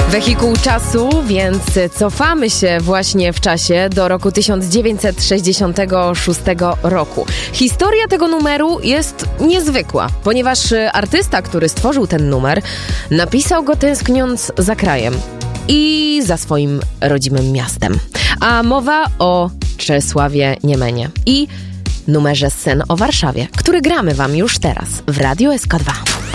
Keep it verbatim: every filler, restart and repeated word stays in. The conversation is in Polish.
Wehikuł czasu, więc cofamy się właśnie w czasie do roku tysiąc dziewięćset sześćdziesiątego szóstego roku. Historia tego numeru jest niezwykła, ponieważ artysta, który stworzył ten numer, napisał go tęskniąc za krajem i za swoim rodzimym miastem. A mowa o Czesławie Niemenie i numerze Sen o Warszawie, który gramy wam już teraz w Radiu S K dwa.